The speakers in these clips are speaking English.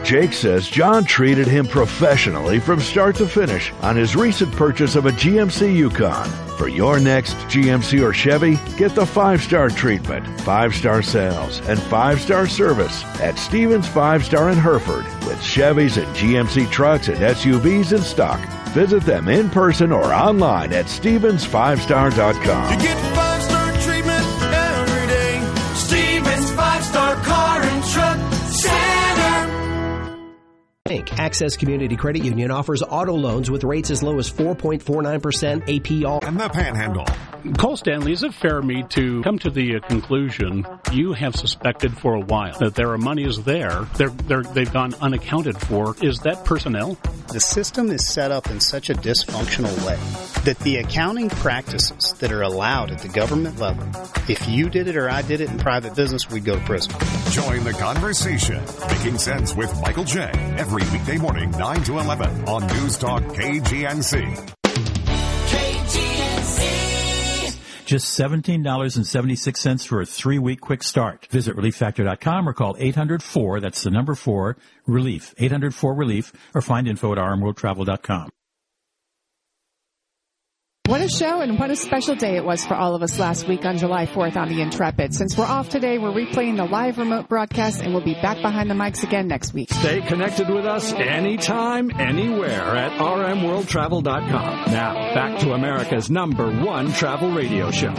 Jake says John treated him professionally from start to finish on his recent purchase of a GMC Yukon. For your next GMC or Chevy, get the 5-star treatment, 5-star sales, and 5-star service at Stevens 5-Star in Hereford with Chevys and GMC trucks and SUVs in stock. Visit them in person or online at StevensFivestar.com. You get 5-star treatment every day. Stevens 5-Star Car and Truck Center. Bank Access Community Credit Union offers auto loans with rates as low as 4.49% APR. And the Panhandle. Cole Stanley, is it fair me to come to the conclusion you have suspected for a while that their money is there, they've gone unaccounted for? Is that personnel? The system is set up in such a dysfunctional way that the accounting practices that are allowed at the government level, if you did it or I did it in private business, we'd go to prison. Join the conversation. Making Sense with Michael J. Every weekday morning, 9 to 11 on News Talk KGNC. Just $17.76 for a 3-week quick start. Visit ReliefFactor.com or call 800-4, that's the number 4, RELIEF, 800-4-RELIEF, or find info at rmworldtravel.com. What a show and what a special day it was for all of us last week on July 4th on the Intrepid. Since we're off today, we're replaying the live remote broadcast and we'll be back behind the mics again next week. Stay connected with us anytime, anywhere at rmworldtravel.com. Now, back to America's #1 travel radio show.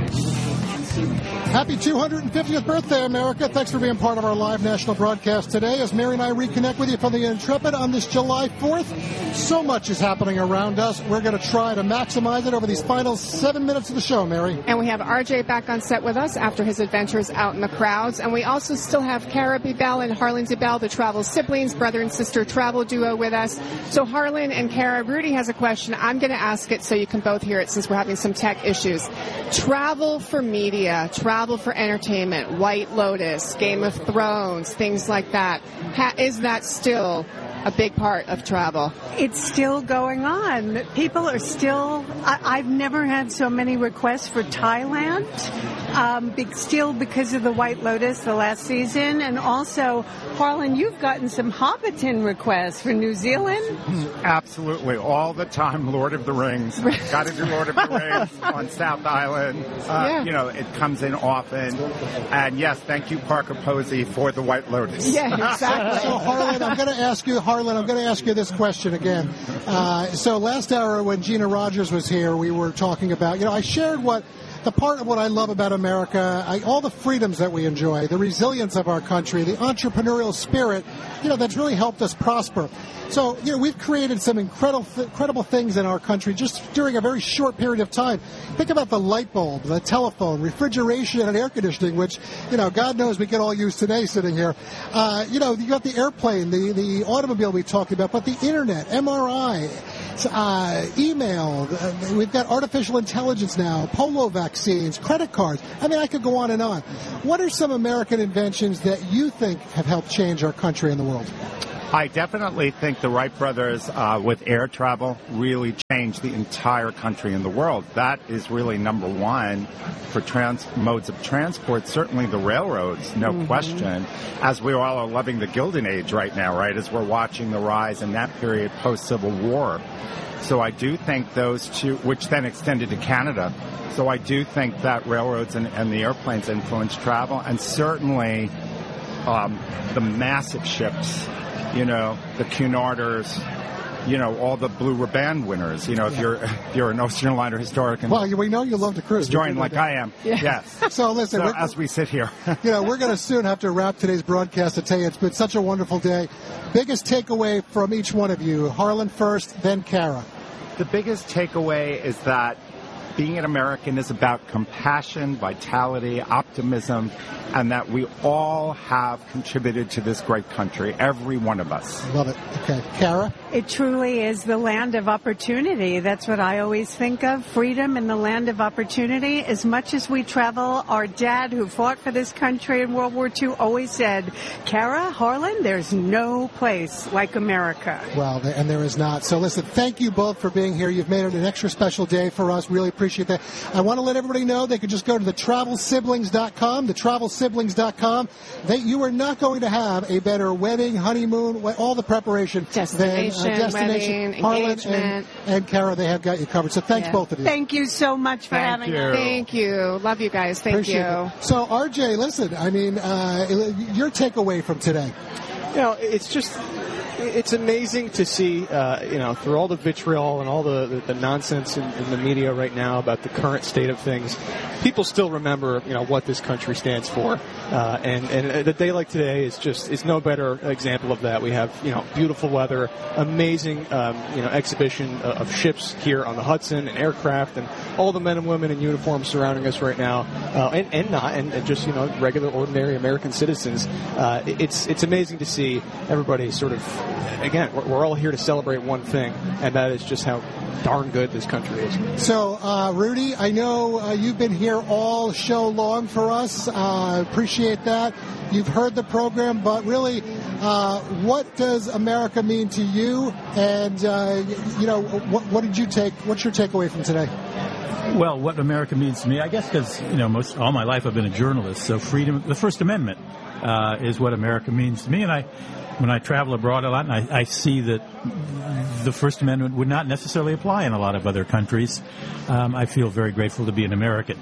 Happy 250th birthday, America. Thanks for being part of our live national broadcast today as Mary and I reconnect with you from the Intrepid on this July 4th. So much is happening around us. We're going to try to maximize it over these final 7 minutes of the show, Mary. And we have RJ back on set with us after his adventures out in the crowds. And we also still have Cara Bebel and Harlan DeBell, the travel siblings, brother and sister travel duo with us. So Harlan and Cara, Rudy has a question. I'm going to ask it so you can both hear it since we're having some tech issues. Travel for media, travel for entertainment, White Lotus, Game of Thrones, things like that. Is that still a big part of travel? It's still going on. People are still, I've never had so many requests for Thailand, still because of the White Lotus the last season. And also, Harlan, you've gotten some Hobbiton requests for New Zealand. Absolutely. All the time, Lord of the Rings. Got to do Lord of the Rings on South Island. You know, it comes in often. And yes, thank you, Parker Posey, for the White Lotus. Yeah, exactly. So, Harlan, I'm going to ask you this question again. So last hour when Gina Rogers was here, we were talking about, I shared the part of what I love about America, all the freedoms that we enjoy, the resilience of our country, the entrepreneurial spirit, that's really helped us prosper. So, we've created some incredible things in our country just during a very short period of time. Think about the light bulb, the telephone, refrigeration, and air conditioning, which, God knows we can all use today sitting here. You got the airplane, the automobile we talked about, but the internet, MRI, email, we've got artificial intelligence now, polio vaccines, credit cards. I mean, I could go on and on. What are some American inventions that you think have helped change our country and the world? I definitely think the Wright brothers with air travel really changed the entire country and the world. That is really number one for modes of transport, certainly the railroads, no question, as we all are loving the Gilded Age right now, right, as we're watching the rise in that period post-Civil War. So I do think those two, which then extended to Canada, so I do think that railroads and the airplanes influenced travel, and certainly the massive ships, the Cunarders, all the Blue Ribbon winners. If you're an ocean liner historian. Well, we know you love to cruise. Historian like I am. Yeah. Yes. So listen, as we sit here. We're going to soon have to wrap today's broadcast. I tell you, it's been such a wonderful day. Biggest takeaway from each one of you. Harlan first, then Cara. The biggest takeaway is that being an American is about compassion, vitality, optimism, and that we all have contributed to this great country, every one of us. Love it. Okay. Cara? It truly is the land of opportunity. That's what I always think of, freedom in the land of opportunity. As much as we travel, our dad who fought for this country in World War II always said, Cara, Harlan, there's no place like America. Well, and there is not. So listen, thank you both for being here. You've made it an extra special day for us. Really appreciate that. I want to let everybody know they could just go to thetravelsibling.com, thetravelsibling.com. You are not going to have a better wedding, honeymoon, all the preparation destination, than wedding, Harlan engagement. and Kara. They have got you covered. So thanks both of you. Thank you so much for having us. Thank you. Love you guys. Thank Appreciate you. it. So, RJ, listen, I mean, your takeaway from today. It's amazing to see, through all the vitriol and all the nonsense in the media right now about the current state of things, people still remember, what this country stands for. And a day like today is no better example of that. We have, beautiful weather, amazing, exhibition of ships here on the Hudson and aircraft and all the men and women in uniform surrounding us right now, and just, regular, ordinary American citizens. It's amazing to see everybody sort of, again, we're all here to celebrate one thing, and that is just how darn good this country is. So, Rudy, I know you've been here all show long for us. Appreciate that. You've heard the program, but really, what does America mean to you? And, what did you what's your takeaway from today? Well, what America means to me, I guess because, all my life I've been a journalist, so freedom, the First Amendment is what America means to me. And when I travel abroad a lot, and I see that the First Amendment would not necessarily apply in a lot of other countries, I feel very grateful to be an American.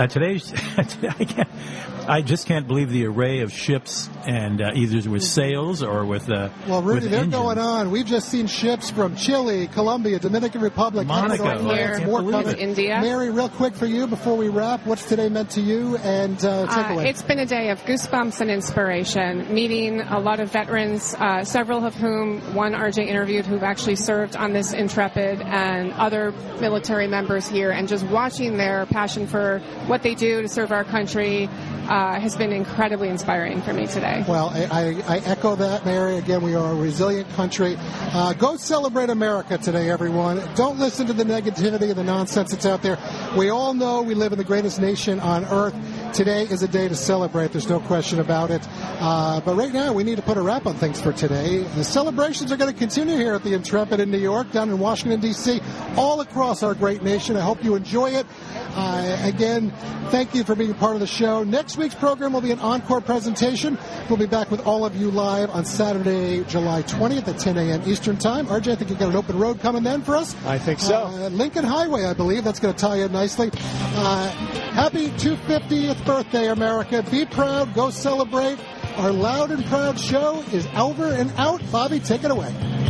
I just can't believe the array of ships, and either with sails or with well, Rudy, with they're engines. going on. We've just seen ships from Chile, Colombia, Dominican Republic, Monaco, more coming. India. Mary, real quick for you before we wrap, what's today meant to you? And takeaway. It's been a day of goosebumps and inspiration, meeting a lot of veterans, several of whom one RJ interviewed who've actually served on this Intrepid, and other military members here, and just watching their passion for what they do to serve our country has been incredibly inspiring for me today. Well, I echo that, Mary. Again, we are a resilient country. Go celebrate America today, everyone. Don't listen to the negativity and the nonsense that's out there. We all know we live in the greatest nation on earth. Today is a day to celebrate. There's no question about it. But right now, we need to put a wrap on things for today. The celebrations are going to continue here at the Intrepid in New York, down in Washington, D.C., all across our great nation. I hope you enjoy it. Again, thank you for being part of the show. Next week's program will be an encore presentation. We'll be back with all of you live on Saturday, July 20th at 10 a.m. Eastern Time. RJ, I think you've got an open road coming then for us. I think so. Lincoln Highway, I believe. That's going to tie in nicely. Happy 250th birthday, America. Be proud. Go celebrate. Our loud and proud show is over and out. Bobby, take it away.